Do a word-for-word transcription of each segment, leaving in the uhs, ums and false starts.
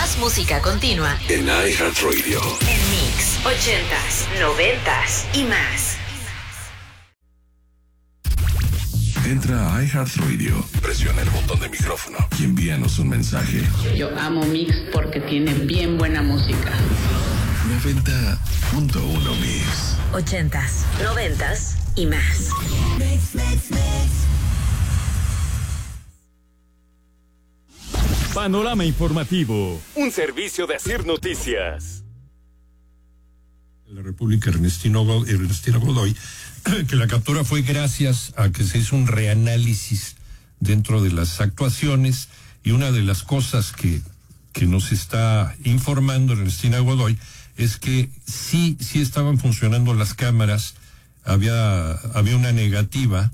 Más música continua en iHeartRadio. En Mix, ochentas, noventas y más. Entra a iHeartRadio, presiona el botón de micrófono y envíanos un mensaje. Yo amo Mix porque tiene bien buena música. noventa punto uno Mix. Ochentas, noventas y más. Mix, mix, mix. Panorama Informativo, un servicio de Asir Noticias. La República Ernestino, Ernestina Godoy, que la captura fue gracias a que se hizo un reanálisis dentro de las actuaciones, y una de las cosas que, que nos está informando Ernestina Godoy es que sí, sí estaban funcionando las cámaras. Había, había una negativa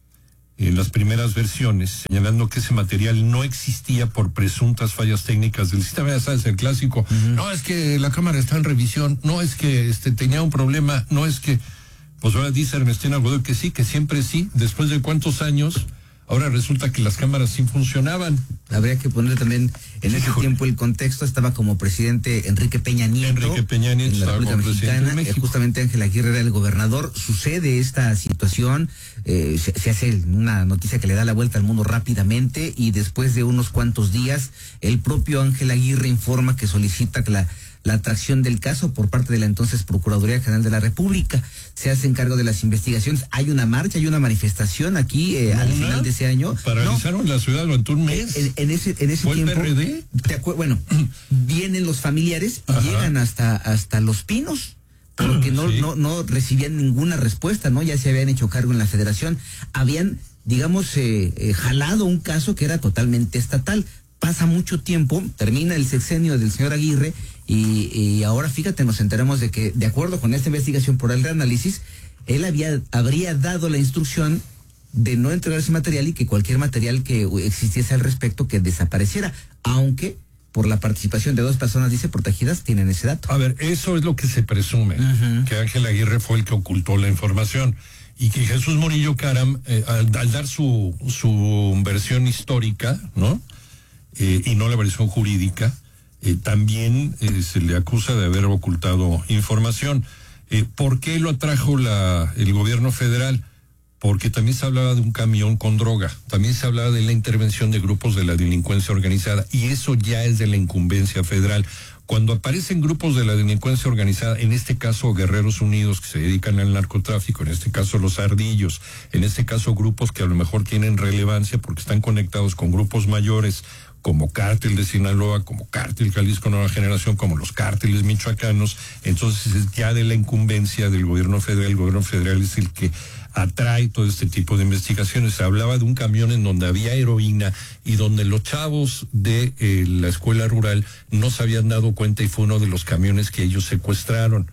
en las primeras versiones, señalando que ese material no existía por presuntas fallas técnicas del sistema. Ya sabes, el clásico, uh-huh. no es que la cámara está en revisión, no es que este tenía un problema, no es que... Pues ahora dice Ernestina Godoy que sí, que siempre sí, después de cuántos años, ahora resulta que las cámaras sí funcionaban. Habría que poner también en ese tiempo el contexto. Estaba como presidente Enrique Peña Nieto. Enrique Peña Nieto en la República Mexicana. Eh, justamente Ángel Aguirre era el gobernador. Sucede esta situación, eh, se, se hace una noticia que le da la vuelta al mundo rápidamente, y después de unos cuantos días, el propio Ángel Aguirre informa que solicita que la la atracción del caso por parte de la entonces Procuraduría General de la República. Se hace cargo de las investigaciones. Hay una marcha, hay una manifestación aquí eh, al final de ese año. Paralizaron no, la ciudad durante un mes. En, en ese, en ese ¿Fue tiempo. el P R D? Te acu- bueno, vienen los familiares y Ajá. llegan hasta, hasta Los Pinos, porque no, sí. no, no recibían ninguna respuesta, ¿no? Ya se habían hecho cargo en la Federación. Habían, digamos, eh, eh, jalado un caso que era totalmente estatal. Pasa mucho tiempo, termina el sexenio del señor Aguirre, y, y ahora fíjate, nos enteramos de que, de acuerdo con esta investigación por el reanálisis, él había, habría dado la instrucción de no entregar ese material, y que cualquier material que existiese al respecto que desapareciera, aunque por la participación de dos personas, dice, protegidas, tienen ese dato. A ver, eso es lo que se presume, uh-huh. que Ángel Aguirre fue el que ocultó la información, y que Jesús Murillo Caram, eh, al, al dar su, su versión histórica, ¿no? Eh, y no la versión jurídica, eh, también eh, se le acusa de haber ocultado información. Eh, ¿Por qué lo atrajo la, el gobierno federal? Porque también se hablaba de un camión con droga, también se hablaba de la intervención de grupos de la delincuencia organizada, y eso ya es de la incumbencia federal. Cuando aparecen grupos de la delincuencia organizada, en este caso Guerreros Unidos, que se dedican al narcotráfico, en este caso los Ardillos, en este caso grupos que a lo mejor tienen relevancia porque están conectados con grupos mayores, como Cártel de Sinaloa, como Cártel Jalisco Nueva Generación, como los cárteles michoacanos, entonces es ya de la incumbencia del gobierno federal. El gobierno federal es el que atrae todo este tipo de investigaciones. Se hablaba de un camión en donde había heroína y donde los chavos de eh, la escuela rural no se habían dado cuenta, y fue uno de los camiones que ellos secuestraron.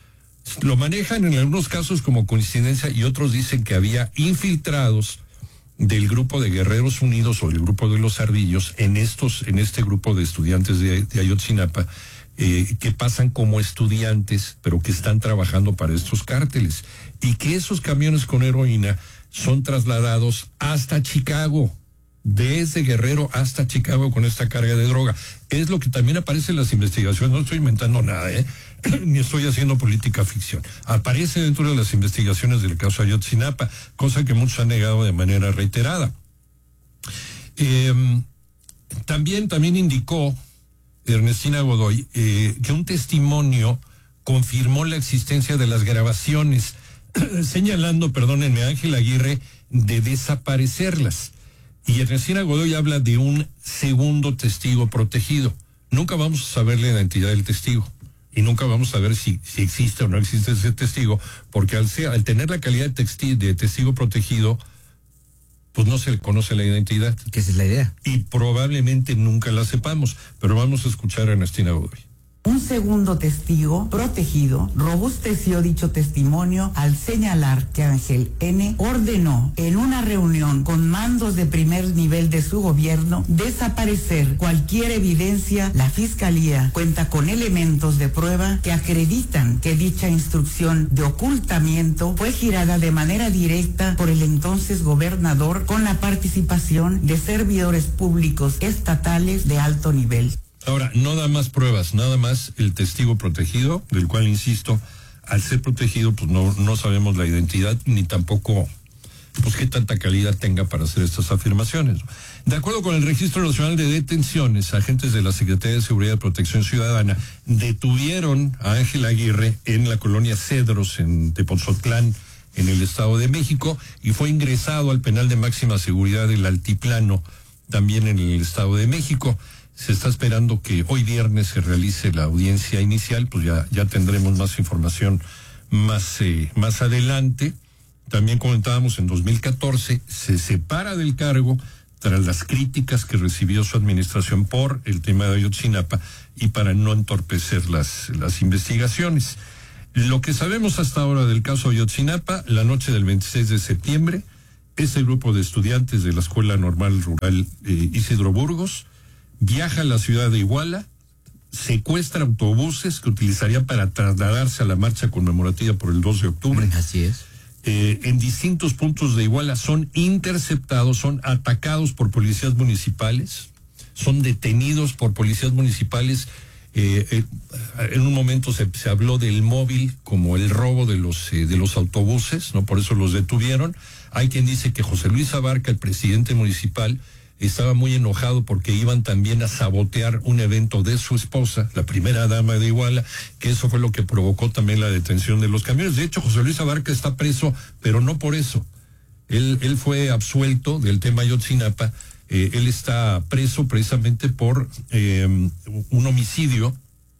Lo manejan en algunos casos como coincidencia, y otros dicen que había infiltrados del grupo de Guerreros Unidos o del grupo de los Ardillos en estos, en este grupo de estudiantes de, de Ayotzinapa, eh, que pasan como estudiantes, pero que están trabajando para estos cárteles, y que esos camiones con heroína son trasladados hasta Chicago, desde Guerrero hasta Chicago con esta carga de droga. Es lo que también aparece en las investigaciones, no estoy inventando nada, ¿eh? ni estoy haciendo política ficción. Aparece dentro de las investigaciones del caso Ayotzinapa, cosa que muchos han negado de manera reiterada. Eh, también, también indicó Ernestina Godoy eh, que un testimonio confirmó la existencia de las grabaciones, señalando, perdónenme, a Ángel Aguirre de desaparecerlas. Y Ernestina Godoy habla de un segundo testigo protegido. Nunca vamos a saber la identidad del testigo, y nunca vamos a saber si, si existe o no existe ese testigo, porque al, ser, al tener la calidad de, texti, de testigo protegido, pues no se le conoce la identidad. Que esa es la idea. Y probablemente nunca la sepamos, pero vamos a escuchar a Ernestina Godoy. Un segundo testigo protegido robusteció dicho testimonio al señalar que Ángel N. ordenó en una reunión con mandos de primer nivel de su gobierno desaparecer cualquier evidencia. La Fiscalía cuenta con elementos de prueba que acreditan que dicha instrucción de ocultamiento fue girada de manera directa por el entonces gobernador con la participación de servidores públicos estatales de alto nivel. Ahora, no da más pruebas, nada más el testigo protegido, del cual, insisto, al ser protegido, pues no, no sabemos la identidad ni tampoco, pues qué tanta calidad tenga para hacer estas afirmaciones. De acuerdo con el Registro Nacional de Detenciones, agentes de la Secretaría de Seguridad y Protección Ciudadana detuvieron a Ángel Aguirre en la colonia Cedros, en Tepoztlán, en el Estado de México, y fue ingresado al penal de máxima seguridad del Altiplano, también en el Estado de México. Se está esperando que hoy viernes se realice la audiencia inicial, pues ya, ya tendremos más información más, eh, más adelante. También comentábamos, en dos mil catorce se separa del cargo tras las críticas que recibió su administración por el tema de Ayotzinapa y para no entorpecer las, las investigaciones. Lo que sabemos hasta ahora del caso Ayotzinapa, la noche del veintiséis de septiembre, este grupo de estudiantes de la Escuela Normal Rural eh, Isidro Burgos viaja a la ciudad de Iguala, secuestra autobuses que utilizaría para trasladarse a la marcha conmemorativa por el dos de octubre. Así es. Eh, en distintos puntos de Iguala son interceptados, son atacados por policías municipales, son detenidos por policías municipales. Eh, eh, en un momento se, se habló del móvil como el robo de los eh, de los autobuses, ¿no? Por eso los detuvieron. Hay quien dice que José Luis Abarca, el presidente municipal, estaba muy enojado porque iban también a sabotear un evento de su esposa, la primera dama de Iguala, que eso fue lo que provocó también la detención de los camiones. De hecho, José Luis Abarca está preso, pero no por eso. Él, él fue absuelto del tema Ayotzinapa. Eh, él está preso precisamente por eh, un homicidio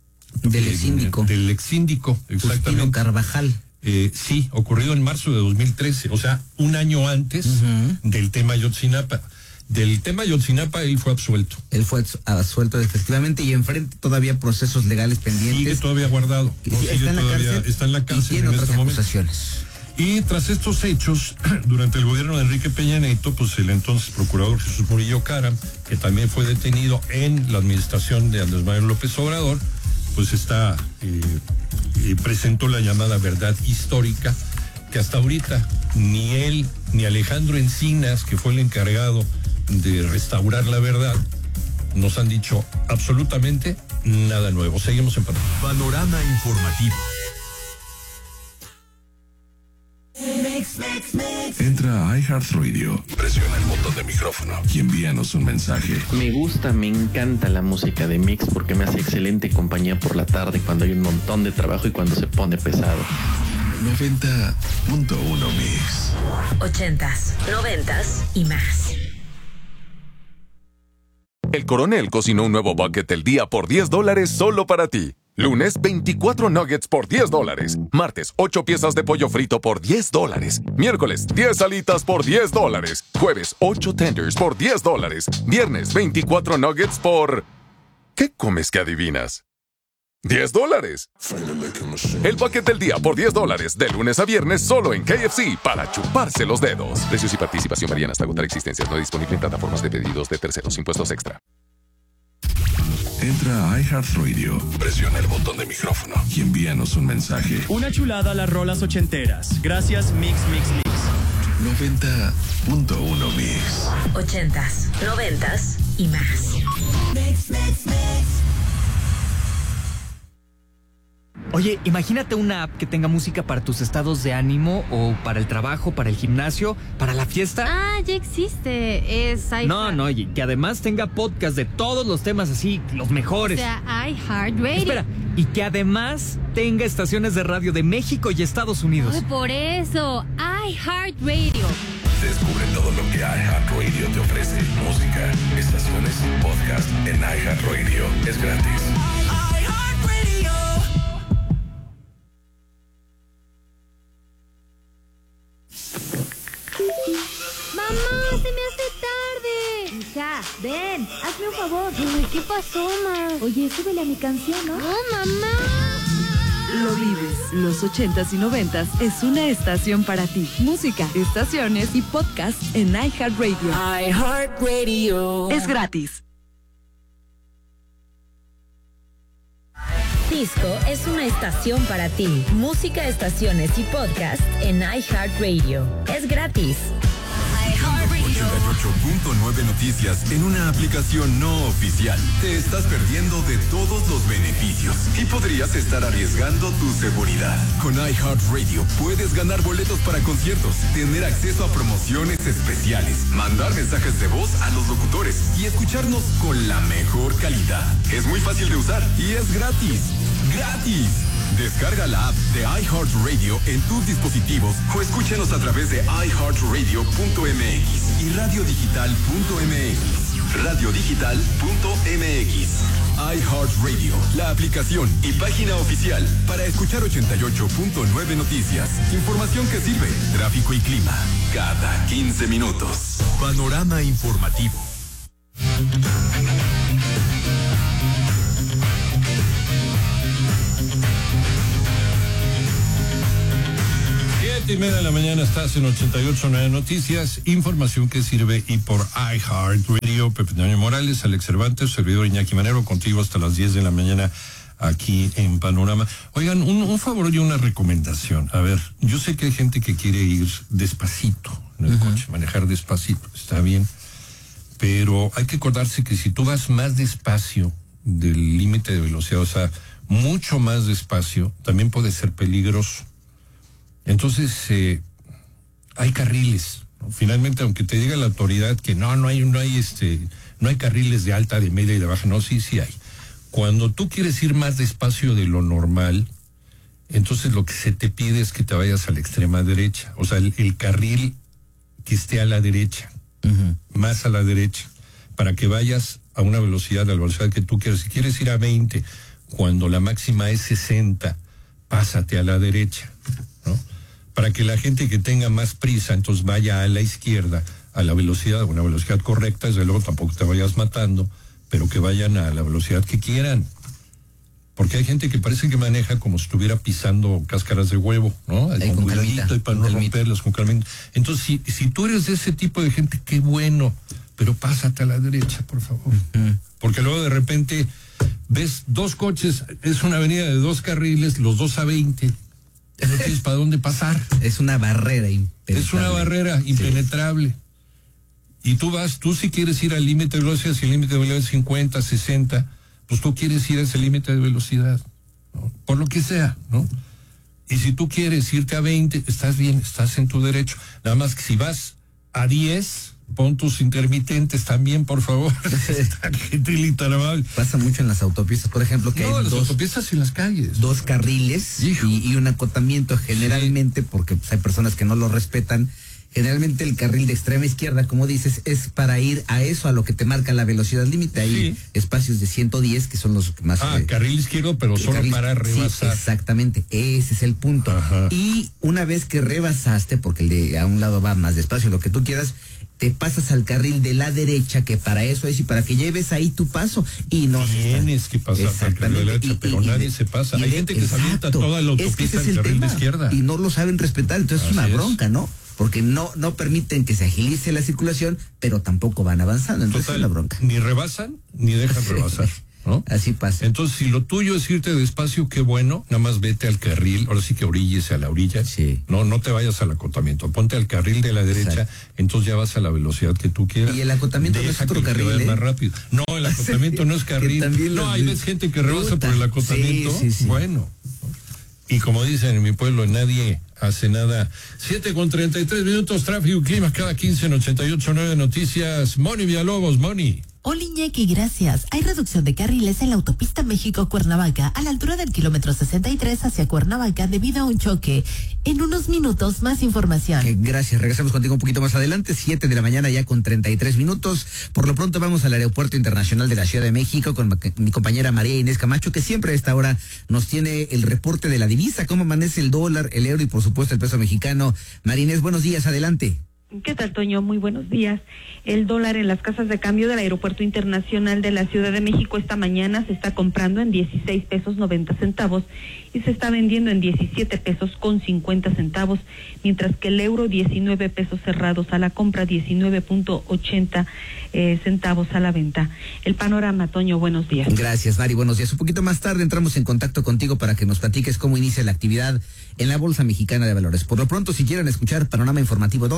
del ex síndico. Del ex síndico, exactamente. Justino Carvajal. Eh, sí, ocurrido en marzo de dos mil trece, o sea, un año antes uh-huh. del tema Ayotzinapa. Del tema Ayotzinapa él fue absuelto. Él fue absuelto efectivamente y enfrenta todavía procesos legales pendientes. Sigue todavía guardado. No, sí, sigue está, en todavía, la cárcel, está en la cárcel y tiene en otras este acusaciones. momento. Y tras estos hechos, durante el gobierno de Enrique Peña Nieto, pues el entonces procurador Jesús Murillo Caram, que también fue detenido en la administración de Andrés Manuel López Obrador, pues está eh, eh, presentó la llamada verdad histórica, que hasta ahorita ni él ni Alejandro Encinas, que fue el encargado de restaurar la verdad, nos han dicho absolutamente nada nuevo. Seguimos en pantalla. Panorama informativo. Entra a iHeartRadio, presiona el botón de micrófono y envíanos un mensaje. Me gusta, me encanta la música de Mix porque me hace excelente compañía por la tarde cuando hay un montón de trabajo y cuando se pone pesado. noventa punto uno Mix. Ochentas, noventas y más. El Coronel cocinó un nuevo bucket del día por diez dólares solo para ti. Lunes, veinticuatro nuggets por diez dólares. Martes, ocho piezas de pollo frito por diez dólares. Miércoles, diez alitas por diez dólares. Jueves, ocho tenders por diez dólares. Viernes, veinticuatro nuggets por... ¿Qué comes que adivinas? diez dólares. El bucket del día por diez dólares. De lunes a viernes solo en K F C para chuparse los dedos. Precios y participación varían hasta agotar existencias. No disponible en plataformas de pedidos de terceros. Impuestos extra. Entra a iHeartRadio, presiona el botón de micrófono y envíanos un mensaje. Una chulada a las rolas ochenteras. Gracias, Mix, Mix, Mix. noventa punto uno Mix. Ochentas, noventas y más. Mix, mix, mix. Oye, imagínate una app que tenga música para tus estados de ánimo o para el trabajo, para el gimnasio, para la fiesta. Ah, ya existe. Es iHeart. No, no, y que además tenga podcast de todos los temas así, los mejores. O sea, iHeartRadio. Espera, y que además tenga estaciones de radio de México y Estados Unidos. Ay, por eso, iHeartRadio. Descubre todo lo que iHeartRadio te ofrece. Música, estaciones, podcast en iHeartRadio. Es gratis. ¡Mamá, se me hace tarde! Hija, ven, hazme un favor. Ay, ¿qué pasó, ma? Oye, súbele a mi canción, ¿no? ¡No, mamá! Lo vives. Los ochentas y noventas es una estación para ti. Música, estaciones y podcast en iHeartRadio. iHeartRadio. Es gratis. Disco es una estación para ti. Música, estaciones y podcast en iHeartRadio. Es gratis. iHeartRadio. ochenta y ocho punto nueve Noticias en una aplicación no oficial. Te estás perdiendo de todos los beneficios y podrías estar arriesgando tu seguridad. Con iHeartRadio puedes ganar boletos para conciertos, tener acceso a promociones especiales, mandar mensajes de voz a los locutores y escucharnos con la mejor calidad. Es muy fácil de usar y es gratis. ¡Gratis! Descarga la app de iHeartRadio en tus dispositivos o escúchanos a través de i heart radio punto m x y radio digital punto m x. radio digital punto m x. iHeartRadio, la aplicación y página oficial para escuchar ochenta y ocho punto nueve Noticias. Información que sirve, tráfico y clima, cada quince minutos. Panorama informativo. Y media de la mañana estás en ochenta y ocho punto nueve Noticias, información que sirve y por iHeartRadio. Pepe Antonio Morales, Alex Cervantes, servidor Iñaki Manero, contigo hasta las diez de la mañana aquí en Panorama. Oigan, un, un favor y una recomendación. A ver, yo sé que hay gente que quiere ir despacito en el uh-huh. coche, manejar despacito, está bien, pero hay que acordarse que si tú vas más despacio del límite de velocidad, o sea, mucho más despacio, también puede ser peligroso. Entonces, eh, hay carriles, ¿no? Finalmente, aunque te diga la autoridad que no, no hay, no hay este, no hay carriles de alta, de media y de baja, no, sí, sí hay. Cuando tú quieres ir más despacio de lo normal, entonces lo que se te pide es que te vayas a la extrema derecha, o sea, el, el carril que esté a la derecha, uh-huh. más a la derecha, para que vayas a una velocidad, a la velocidad que tú quieres. Si quieres ir a veinte, cuando la máxima es sesenta, pásate a la derecha, ¿no? Para que la gente que tenga más prisa, entonces vaya a la izquierda, a la velocidad, a una velocidad correcta, desde luego tampoco te vayas matando, pero que vayan a la velocidad que quieran. Porque hay gente que parece que maneja como si estuviera pisando cáscaras de huevo, ¿no? Ay, con, con cuidadito y para no romperlas, con calmita. Entonces, si, si tú eres de ese tipo de gente, qué bueno, pero pásate a la derecha, por favor. Uh-huh. Porque luego de repente ves dos coches, es una avenida de dos carriles, los dos a veinte. No tienes para dónde pasar. Es una barrera impenetrable. Es una barrera impenetrable. Sí. Y tú vas, tú si quieres ir al límite de velocidad, si el límite de velocidad es cincuenta, sesenta, pues tú quieres ir a ese límite de velocidad, ¿no? Por lo que sea, ¿no? Y si tú quieres irte a veinte, estás bien, estás en tu derecho. Nada más que si vas a diez, pon tus intermitentes también, por favor. Pasa mucho en las autopistas, por ejemplo, que no, hay las dos, autopistas y las calles. Dos carriles y, y un acotamiento generalmente, sí. porque pues, hay personas que no lo respetan. Generalmente el carril de extrema izquierda, como dices, es para ir a eso, a lo que te marca la velocidad límite. Hay sí. espacios de ciento diez que son los más... Ah, eh, carril izquierdo, pero solo carril, para rebasar. Sí, exactamente, ese es el punto. Ajá. Y una vez que rebasaste, porque el de a un lado va más despacio, lo que tú quieras, te pasas al carril de la derecha, que para eso es y para que lleves ahí tu paso. Y no tienes que pasar al carril de la derecha, y, pero y, nadie y, se pasa. Hay de, gente que exacto, se avienta toda la autopista es que al carril tema, de izquierda. Y no lo saben respetar, entonces Así es una bronca, ¿no? Porque no no permiten que se agilice la circulación, pero tampoco van avanzando, entonces Total, es una bronca. Ni rebasan, ni dejan rebasar, ¿no? Así pasa. Entonces, si lo tuyo es irte despacio, qué bueno, nada más vete al carril, ahora sí que oríllese a la orilla, sí. no no te vayas al acotamiento, ponte al carril de la derecha, Exacto. entonces ya vas a la velocidad que tú quieras. Y el acotamiento Deja no es otro que carril, ¿eh? más rápido. No, el acotamiento no es carril. No, hay veces gente que rebasa por el acotamiento, sí, sí, sí. bueno. Y como dicen en mi pueblo, nadie hace nada. siete con treinta y tres minutos, tráfico y clima cada quince en ochenta y ocho punto nueve Noticias. Moni Villalobos, Moni. Hola Iñaki, gracias. Hay reducción de carriles en la autopista México-Cuernavaca a la altura del kilómetro sesenta y tres hacia Cuernavaca debido a un choque. En unos minutos, más información. Eh, gracias, regresamos contigo un poquito más adelante, siete de la mañana ya con treinta y tres minutos. Por lo pronto vamos al Aeropuerto Internacional de la Ciudad de México con mi compañera María Inés Camacho, que siempre a esta hora nos tiene el reporte de la divisa, cómo amanece el dólar, el euro y por supuesto el peso mexicano. María Inés, buenos días, adelante. ¿Qué tal, Toño? Muy buenos días. El dólar en las casas de cambio del Aeropuerto Internacional de la Ciudad de México esta mañana se está comprando en dieciséis pesos noventa centavos y se está vendiendo en diecisiete pesos con cincuenta centavos, mientras que el euro diecinueve pesos cerrados a la compra, diecinueve punto ochenta eh, centavos a la venta. El panorama, Toño, buenos días. Gracias, Mari, buenos días. Un poquito más tarde entramos en contacto contigo para que nos platiques cómo inicia la actividad en la Bolsa Mexicana de Valores. Por lo pronto, si quieren escuchar panorama informativo donde sea,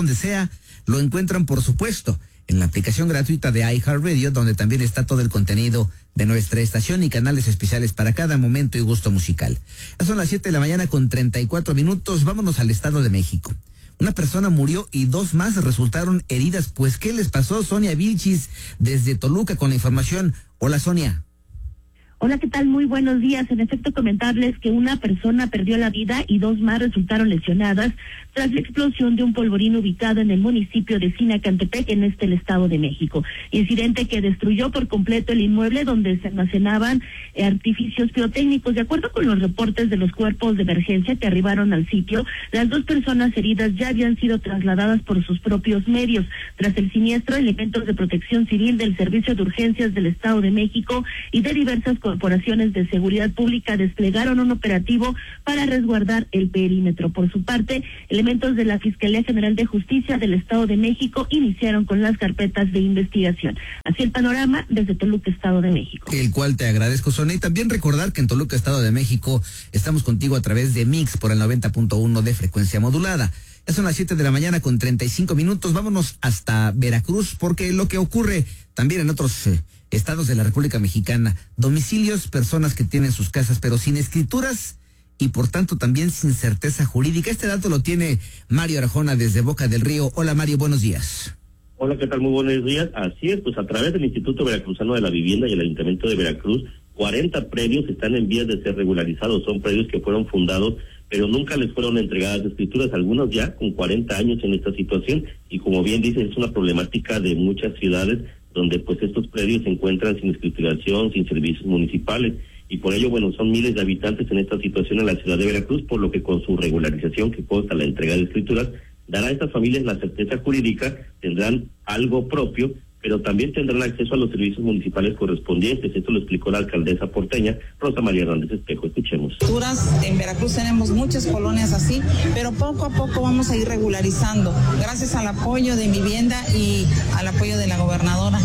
Semana lo encuentran, por supuesto, en la aplicación gratuita de iHeartRadio, donde también está todo el contenido de nuestra estación y canales especiales para cada momento y gusto musical. Ya son las siete de la mañana con treinta y cuatro minutos. Vámonos al Estado de México. Una persona murió y dos más resultaron heridas. Pues, ¿qué les pasó? Sonia Vilchis, desde Toluca, con la información. Hola, Sonia. Hola, ¿qué tal? Muy buenos días. En efecto, comentarles que una persona perdió la vida y dos más resultaron lesionadas tras la explosión de un polvorín ubicado en el municipio de Sinacantepec, en este el Estado de México. Incidente que destruyó por completo el inmueble donde se almacenaban eh, artificios pirotécnicos. De acuerdo con los reportes de los cuerpos de emergencia que arribaron al sitio, las dos personas heridas ya habían sido trasladadas por sus propios medios. Tras el siniestro, elementos de protección civil del Servicio de Urgencias del Estado de México y de diversas corporaciones de seguridad pública desplegaron un operativo para resguardar el perímetro. Por su parte, elementos de la Fiscalía General de Justicia del Estado de México iniciaron con las carpetas de investigación. Así el panorama desde Toluca, Estado de México. El cual te agradezco, Sonia, y también recordar que en Toluca, Estado de México, estamos contigo a través de Mix por el noventa punto uno de frecuencia modulada. Ya son las siete de la mañana con treinta y cinco minutos. Vámonos hasta Veracruz, porque lo que ocurre también en otros eh, estados de la República Mexicana, domicilios, personas que tienen sus casas pero sin escrituras y por tanto también sin certeza jurídica. Este dato lo tiene Mario Arjona desde Boca del Río. Hola, Mario, buenos días. Hola, ¿qué tal? Muy buenos días. Así es, pues a través del Instituto Veracruzano de la Vivienda y el Ayuntamiento de Veracruz, cuarenta predios están en vías de ser regularizados. Son predios que fueron fundados pero nunca les fueron entregadas escrituras, algunos ya con cuarenta años en esta situación, y como bien dices, es una problemática de muchas ciudades donde pues estos predios se encuentran sin escrituración, sin servicios municipales, y por ello, bueno, son miles de habitantes en esta situación en la ciudad de Veracruz, por lo que con su regularización, que consta la entrega de escrituras, dará a estas familias la certeza jurídica, tendrán algo propio, pero también tendrán acceso a los servicios municipales correspondientes. Esto lo explicó la alcaldesa porteña, Rosa María Hernández Espejo. Escuchemos. En Veracruz tenemos muchas colonias así, pero poco a poco vamos a ir regularizando, gracias al apoyo de Vivienda y al apoyo de la gobernadora.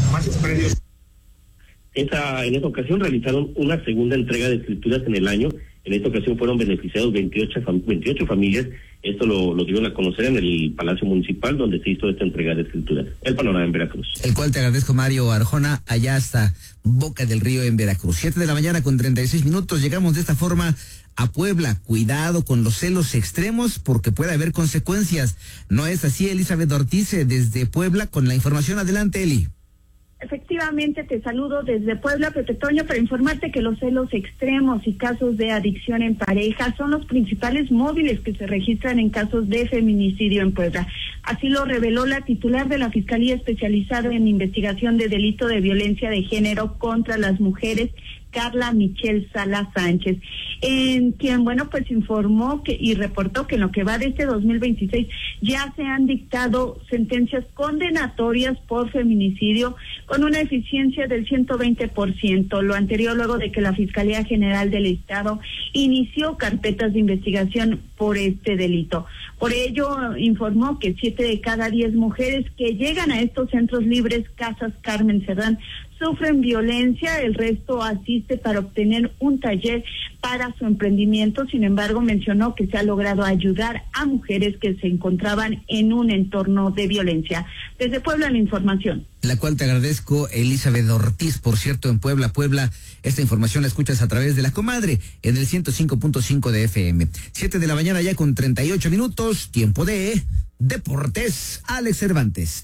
Esa, en esa ocasión realizaron una segunda entrega de escrituras en el año. En esta ocasión fueron beneficiados veintiocho, veintiocho familias. Esto lo, lo dieron a conocer en el Palacio Municipal, donde se hizo esta entrega de escrituras. El panorama en Veracruz. El cual te agradezco, Mario Arjona, allá hasta Boca del Río en Veracruz. Siete de la mañana con treinta y seis minutos. Llegamos de esta forma a Puebla. Cuidado con los celos extremos porque puede haber consecuencias. ¿No es así, Elizabeth Ortiz, desde Puebla, con la información? Adelante, Eli. Efectivamente, te saludo desde Puebla, Pepe Toño, para informarte que los celos extremos y casos de adicción en pareja son los principales móviles que se registran en casos de feminicidio en Puebla. Así lo reveló la titular de la Fiscalía Especializada en Investigación de Delito de Violencia de Género contra las Mujeres, Carla Michelle Sala Sánchez, en quien, bueno, pues informó que y reportó que en lo que va de este dos mil veintiséis ya se han dictado sentencias condenatorias por feminicidio con una eficiencia del ciento veinte por ciento, lo anterior luego de que la Fiscalía General del Estado inició carpetas de investigación por este delito. Por ello, informó que siete de cada diez mujeres que llegan a estos centros libres, Casas Carmen Cerdán, sufren violencia, el resto asiste para obtener un taller para su emprendimiento. Sin embargo, mencionó que se ha logrado ayudar a mujeres que se encontraban en un entorno de violencia. Desde Puebla, la información. La cual te agradezco, Elizabeth Ortiz. Por cierto, en Puebla, Puebla, esta información la escuchas a través de La Comadre, en el ciento cinco punto cinco de F M. Siete de la mañana ya con treinta y ocho minutos, tiempo de Deportes. Alex Cervantes.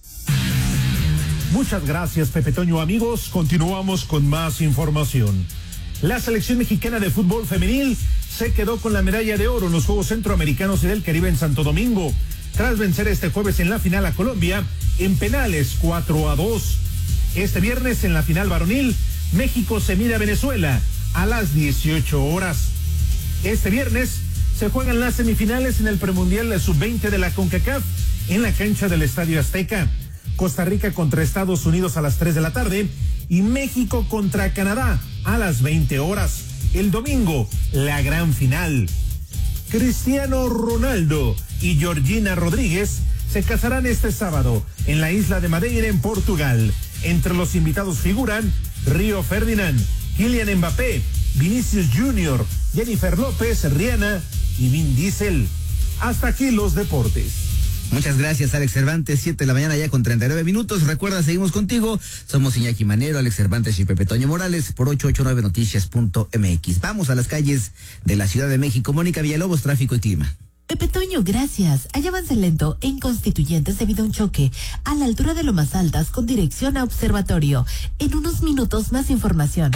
Muchas gracias, Pepe Toño. Amigos, continuamos con más información. La selección mexicana de fútbol femenil se quedó con la medalla de oro en los Juegos Centroamericanos y del Caribe en Santo Domingo, tras vencer este jueves en la final a Colombia en penales cuatro a dos. Este viernes en la final varonil, México se mide a Venezuela a las dieciocho horas. Este viernes se juegan las semifinales en el premundial sub veinte de la CONCACAF en la cancha del Estadio Azteca. Costa Rica contra Estados Unidos a las tres de la tarde y México contra Canadá a las veinte horas. El domingo, la gran final. Cristiano Ronaldo y Georgina Rodríguez se casarán este sábado en la isla de Madeira, en Portugal. Entre los invitados figuran Río Ferdinand, Kylian Mbappé, Vinicius Junior, Jennifer López, Rihanna y Vin Diesel. Hasta aquí los deportes. Muchas gracias, Alex Cervantes. Siete de la mañana ya con treinta y nueve minutos. Recuerda, seguimos contigo. Somos Iñaki Manero, Alex Cervantes y Pepe Toño Morales por ocho ocho nueve noticias punto m x. Vamos a las calles de la Ciudad de México. Mónica Villalobos, tráfico y clima. Pepe Toño, gracias. Hay avance lento en Constituyentes debido a un choque a la altura de Lomas Altas con dirección a Observatorio. En unos minutos más información.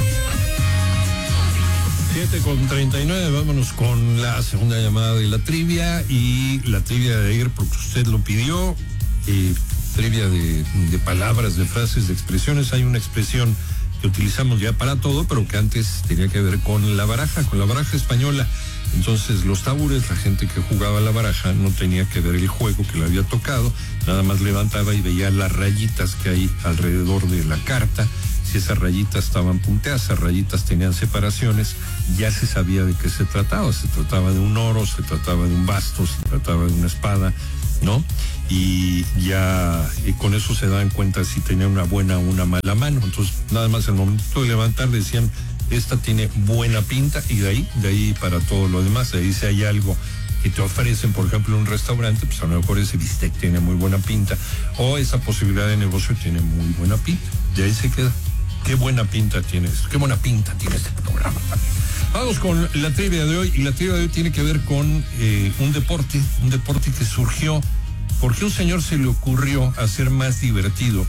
siete con treinta y nueve, vámonos con la segunda llamada de la trivia y la trivia de ayer porque usted lo pidió, eh, trivia de, de palabras, de frases, de expresiones. Hay una expresión que utilizamos ya para todo, pero que antes tenía que ver con la baraja, con la baraja española. Entonces los tabures, la gente que jugaba la baraja no tenía que ver el juego que le había tocado, nada más levantaba y veía las rayitas que hay alrededor de la carta. Si esas rayitas estaban punteadas, esas rayitas tenían separaciones, ya se sabía de qué se trataba. Se trataba de un oro, se trataba de un basto, se trataba de una espada, ¿no? Y ya y con eso se daban cuenta si tenía una buena o una mala mano. Entonces, nada más al momento de levantar decían, esta tiene buena pinta, y de ahí, de ahí para todo lo demás. De ahí si hay algo que te ofrecen, por ejemplo, en un restaurante, pues a lo mejor ese bistec tiene muy buena pinta, o esa posibilidad de negocio tiene muy buena pinta. De ahí se queda. Qué buena pinta tienes, qué buena pinta tiene este programa también. Vamos con la trivia de hoy, y la trivia de hoy tiene que ver con eh, un deporte, un deporte que surgió porque a un señor se le ocurrió hacer más divertido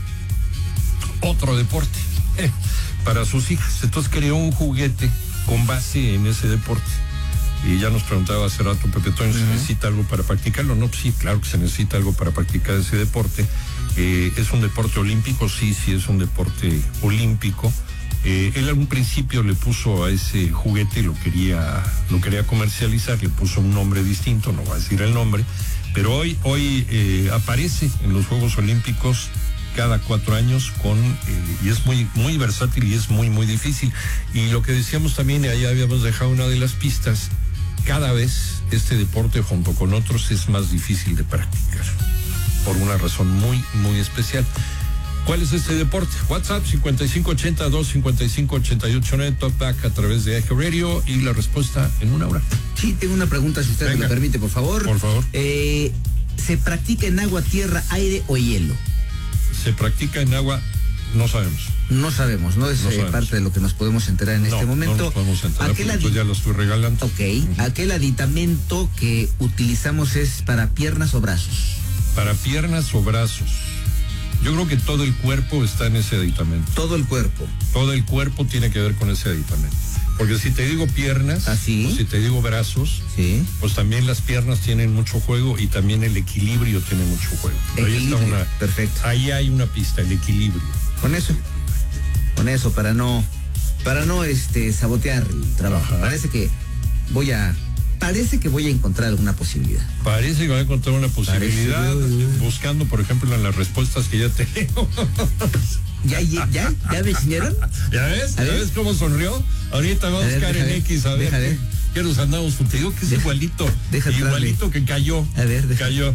otro deporte eh, para sus hijas. Entonces creó un juguete con base en ese deporte. Y ya nos preguntaba hace rato Pepe Toño, ¿se uh-huh. necesita algo para practicarlo? No, pues sí, claro que se necesita algo para practicar ese deporte. Eh, ¿Es un deporte olímpico? Sí, sí, es un deporte olímpico. Eh, él en un principio le puso a ese juguete, lo quería, lo quería comercializar, le puso un nombre distinto, no voy a decir el nombre, pero hoy, hoy eh, aparece en los Juegos Olímpicos cada cuatro años con, eh, y es muy, muy versátil y es muy, muy difícil. Y lo que decíamos también, y ahí habíamos dejado una de las pistas, cada vez este deporte junto con otros es más difícil de practicar, por una razón muy, muy especial. ¿Cuál es este deporte? WhatsApp cincuenta y cinco ochenta, dos cincuenta y cinco ochenta y ocho nueve, Talkback a través de Eje Radio, y la respuesta en una hora. Sí, tengo una pregunta, si usted Venga. me lo permite, por favor. Por favor. Eh, ¿Se practica en agua, tierra, aire o hielo? Se practica en agua, no sabemos. No sabemos, ¿no? Es no eh, parte de lo que nos podemos enterar en no, este momento. No nos podemos enterar, aquel adi- ya lo estoy regalando. Ok, uh-huh. Aquel aditamento que utilizamos es para piernas o brazos. Para piernas o brazos. Yo creo que todo el cuerpo está en ese aditamento. Todo el cuerpo. Todo el cuerpo tiene que ver con ese aditamento. Porque si te digo piernas, ¿así? O si te digo brazos, sí, pues también las piernas tienen mucho juego y también el equilibrio tiene mucho juego. Ahí está una, perfecto. Ahí hay una pista, el equilibrio. Con eso, con eso, para no, para no este sabotear el trabajo. Ajá. Parece que voy a Parece que voy a encontrar alguna posibilidad. Parece que voy a encontrar una posibilidad, Parece... buscando, por ejemplo, en las respuestas que ya tengo. ¿Ya, ya, ya, ya me enseñaron? ¿Ya ves? ¿Ya ves cómo sonrió? Ahorita va a buscar en X, a ver, a ver. ¿Qué nos andamos? Te digo que es deja, igualito, deja igualito que cayó. A ver, deja. Cayó.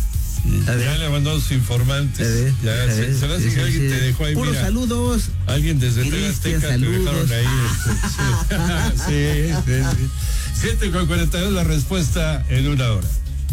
A ya ver. Le mandó a sus informantes. A ver, ya, a se, ver, se ve que alguien te dejó ahí. Puros mira, saludos. Alguien desde Tele Azteca te dejaron ahí. Este, sí, sí, sí. siete con cuarenta y dos la respuesta en una hora.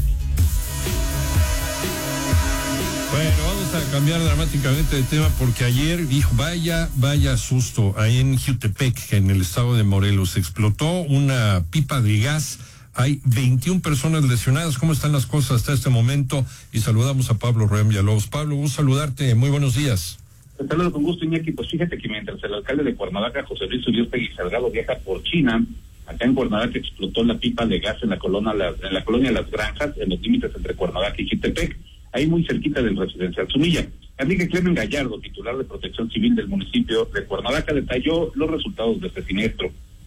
Bueno, vamos a cambiar dramáticamente de tema porque ayer, dijo, vaya, vaya susto, ahí en Jutepec, en el estado de Morelos, explotó una pipa de gas. Hay veintiuna personas lesionadas. ¿Cómo están las cosas hasta este momento? Y saludamos a Pablo Roem Villalobos. Pablo, gusto saludarte. Muy buenos días. Te saludo con gusto, Iñaki. Pues fíjate que mientras el alcalde de Cuernavaca, José Luis Uriostegui Salgado, viaja por China, acá en Cuernavaca explotó la pipa de gas en la colonia, en la colonia Las Granjas, en los límites entre Cuernavaca y Jutepec, ahí muy cerquita del residencial Zumilla. Enrique Clemen Gallardo, titular de Protección Civil del municipio de Cuernavaca, detalló los resultados de este siniestro.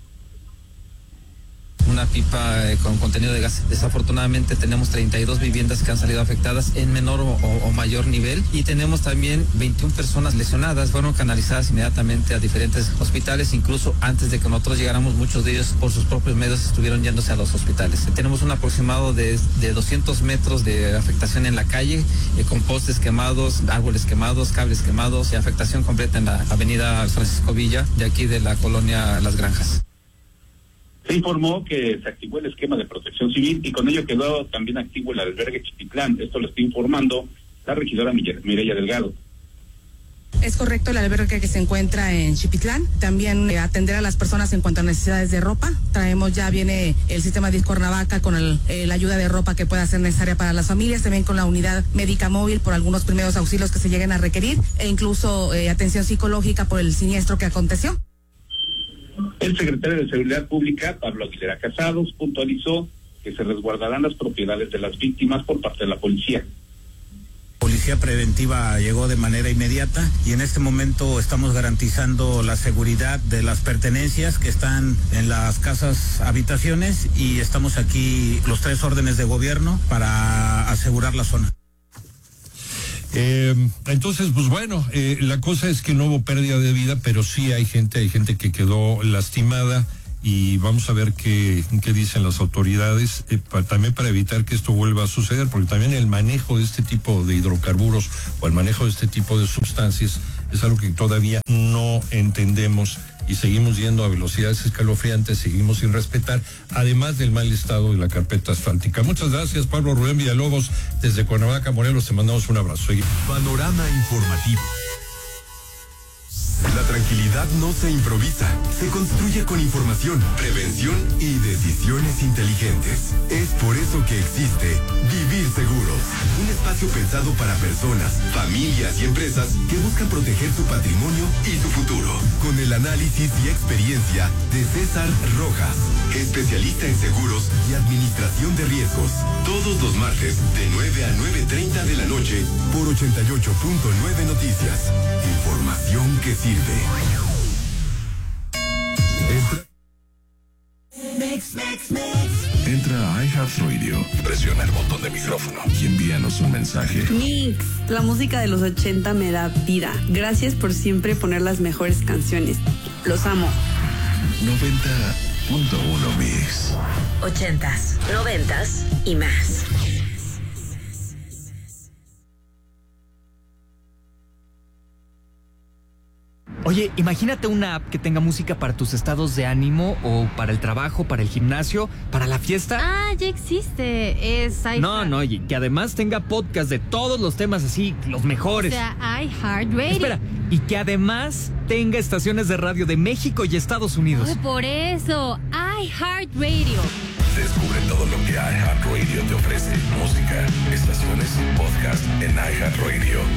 Una pipa eh, con contenido de gas. Desafortunadamente tenemos treinta y dos viviendas que han salido afectadas en menor o, o mayor nivel, y tenemos también veintiuna personas lesionadas. Fueron canalizadas inmediatamente a diferentes hospitales, incluso antes de que nosotros llegáramos, muchos de ellos por sus propios medios estuvieron yéndose a los hospitales. Tenemos un aproximado de, de doscientos metros de afectación en la calle, eh, con postes quemados, árboles quemados, cables quemados y afectación completa en la avenida Francisco Villa, de aquí de la colonia Las Granjas. Se informó que se activó el esquema de protección civil y con ello quedó también activo el albergue Chipitlán. Esto lo está informando la regidora Mireya Delgado. Es correcto, el albergue que se encuentra en Chipitlán. También eh, atender a las personas en cuanto a necesidades de ropa. Traemos, ya viene el sistema de Cuernavaca con el, eh, la ayuda de ropa que pueda ser necesaria para las familias. También con la unidad médica móvil por algunos primeros auxilios que se lleguen a requerir. E incluso eh, atención psicológica por el siniestro que aconteció. El secretario de Seguridad Pública, Pablo Aguilera Casados, puntualizó que se resguardarán las propiedades de las víctimas por parte de la policía. Policía preventiva llegó de manera inmediata y en este momento estamos garantizando la seguridad de las pertenencias que están en las casas habitaciones y estamos aquí los tres órdenes de gobierno para asegurar la zona. Eh, entonces, pues bueno, eh, la cosa es que no hubo pérdida de vida, pero sí hay gente, hay gente que quedó lastimada y vamos a ver qué, qué dicen las autoridades, eh, para, también para evitar que esto vuelva a suceder, porque también el manejo de este tipo de hidrocarburos o el manejo de este tipo de sustancias es algo que todavía no entendemos y seguimos yendo a velocidades escalofriantes, seguimos sin respetar, además del mal estado de la carpeta asfáltica. Muchas gracias, Pablo Rubén Villalobos, desde Cuernavaca, Morelos, te mandamos un abrazo. Panorama informativo. La tranquilidad no se improvisa, se construye con información, prevención y decisiones inteligentes. Es por eso que existe Vivir Seguros, un espacio pensado para personas, familias y empresas que buscan proteger su patrimonio y su futuro. Con el análisis y experiencia de César Rojas, especialista en seguros y administración de riesgos. Todos los martes de nueve a nueve treinta de la noche por ochenta y ocho punto nueve Noticias. Información que sirve. Entra a iHeartRadio, presiona el botón de micrófono y envíanos un mensaje. Mix, la música de los ochenta me da vida. Gracias por siempre poner las mejores canciones. Los amo. noventa punto uno Mix. Ochentas, noventas y más. Oye, imagínate una app que tenga música para tus estados de ánimo o para el trabajo, para el gimnasio, para la fiesta. Ah, ya existe. Es iHeart. No, no, y que además tenga podcast de todos los temas así, los mejores. O sea, iHeartRadio. Espera, y que además tenga estaciones de radio de México y Estados Unidos. Oh, por eso, iHeartRadio. Descubre todo lo que iHeartRadio te ofrece. Música, estaciones, podcast en iHeartRadio.